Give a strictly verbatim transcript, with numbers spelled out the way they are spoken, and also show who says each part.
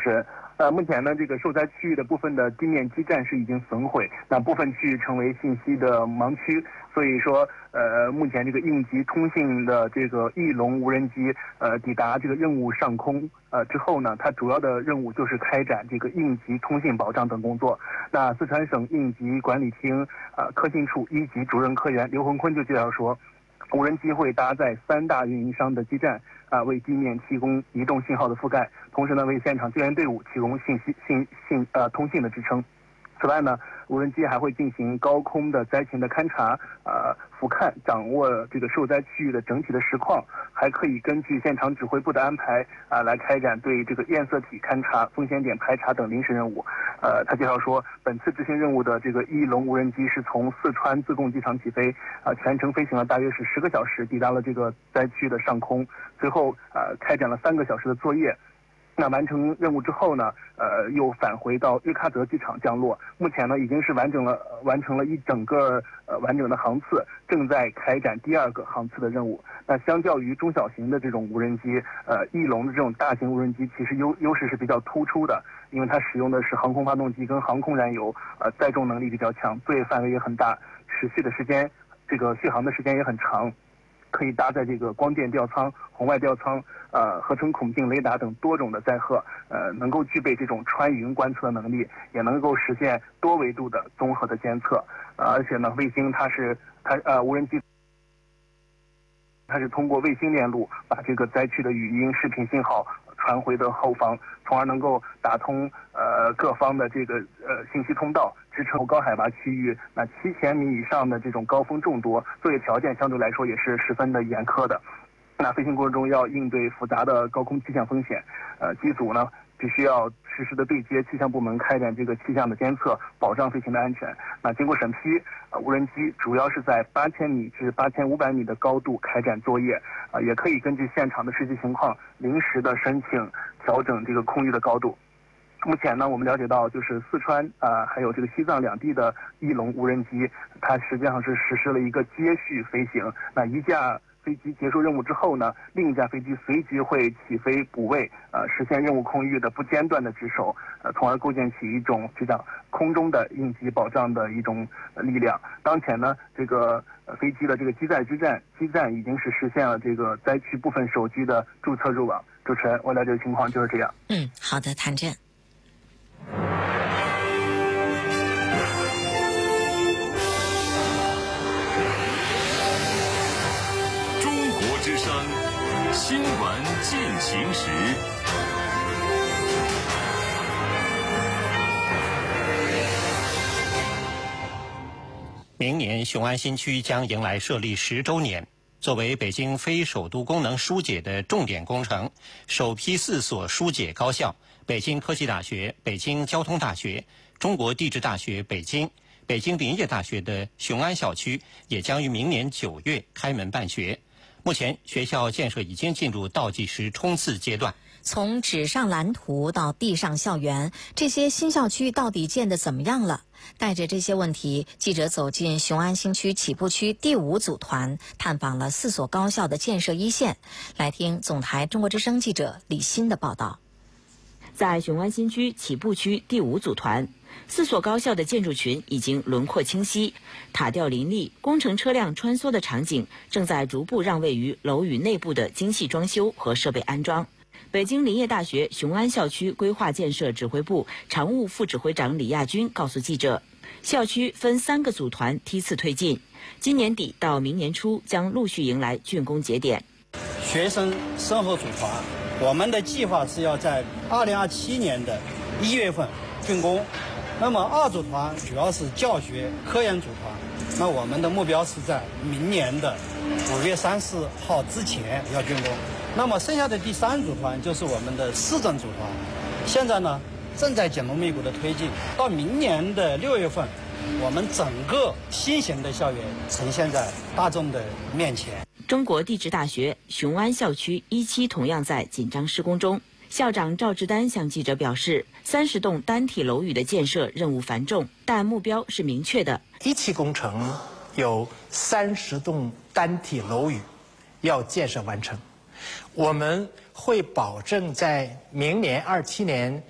Speaker 1: 持人。呃，目前呢，这个受灾区域的部分的地面基站是已经损毁，那部分区域成为信息的盲区。所以说，呃，目前这个应急通信的这个翼龙无人机，呃，抵达这个任务上空，呃之后呢，它主要的任务就是开展这个应急通信保障等工作。那四川省应急管理厅呃科信处一级主任科员刘洪坤就介绍说，无人机会搭载三大运营商的基站，啊、呃，为地面提供移动信号的覆盖，同时呢，为现场救援队伍提供信息信信呃通信的支撑。此外呢，无人机还会进行高空的灾情的勘察，呃，俯瞰掌握这个受灾区域的整体的实况，还可以根据现场指挥部的安排啊、呃，来开展对这个验色体勘察、风险点排查等临时任务。呃，他介绍说，本次执行任务的这个翼龙无人机是从四川自贡机场起飞，啊、呃，全程飞行了大约是十个小时，抵达了这个灾区的上空，随后呃开展了三个小时的作业。那完成任务之后呢，呃，又返回到日喀则机场降落。目前呢，已经是完整了，完成了一整个呃完整的航次，正在开展第二个航次的任务。那相较于中小型的这种无人机，呃，翼龙的这种大型无人机其实优优势是比较突出的，因为它使用的是航空发动机跟航空燃油，呃，载重能力比较强，作业范围也很大，持续的时间，这个续航的时间也很长。可以搭载这个光电吊舱、红外吊舱、呃合成孔径雷达等多种的载荷，呃能够具备这种穿云观测的能力，也能够实现多维度的综合的监测。呃、而且呢，卫星它是它呃无人机。它是通过卫星链路把这个灾区的语音、视频信号传回的后方，从而能够打通呃各方的这个呃信息通道，支撑高海拔区域。那七千米以上的这种高峰众多，作业条件相对来说也是十分的严苛的。那飞行过程中要应对复杂的高空气象风险，呃，机组呢必须要实时的对接气象部门，开展这个气象的监测，保障飞行的安全。那经过审批，呃，无人机主要是在八千米至八千五百米的高度开展作业，啊、呃，也可以根据现场的实际情况，临时的申请调整这个空域的高度。目前呢，我们了解到，就是四川啊、呃，还有这个西藏两地的翼龙无人机，它实际上是实施了一个接续飞行。那一架飞机结束任务之后呢，另一架飞机随即会起飞补位，呃，实现任务空域的不间断的值守，呃，从而构建起一种这样空中的应急保障的一种、呃、力量。当前呢，这个、呃、飞机的这个机载之战基站已经是实现了这个灾区部分手机的注册入网。主持人，我了解的情况就是这样。
Speaker 2: 嗯，好的，谭震。
Speaker 3: 之声新闻进行时，
Speaker 4: 明年雄安新区将迎来设立十周年。作为北京非首都功能疏解的重点工程，首批四所疏解高校——北京科技大学、北京交通大学、中国地质大学北京、北京林业大学的雄安校区，也将于明年九月开门办学。目前，学校建设已经进入倒计时冲刺阶段。
Speaker 2: 从纸上蓝图到地上校园，这些新校区到底建得怎么样了？带着这些问题，记者走进雄安新区起步区第五组团，探访了四所高校的建设一线。来听总台中国之声记者李欣的报道。
Speaker 5: 在雄安新区起步区第五组团，四所高校的建筑群已经轮廓清晰，塔吊林立，工程车辆穿梭的场景正在逐步让位于楼宇内部的精细装修和设备安装。北京林业大学雄安校区规划建设指挥部常务副指挥长李亚军告诉记者，校区分三个组团梯次推进，今年底到明年初将陆续迎来竣工节点。
Speaker 6: 学生生活组团，我们的计划是要在二零二七年的一月份竣工。那么二组团主要是教学科研组团，那我们的目标是在明年的五月三十号之前要竣工。那么剩下的第三组团就是我们的市政组团，现在呢正在紧锣密鼓的推进，到明年的六月份，我们整个新型的校园呈现在大众的面前。
Speaker 5: 中国地质大学雄安校区一期同样在紧张施工中。校长赵志丹向记者表示，三十栋单体楼宇的建设任务繁重，但目标是明确的。
Speaker 7: 一期工程有三十栋单体楼宇要建设完成，我们会保证在明年二七年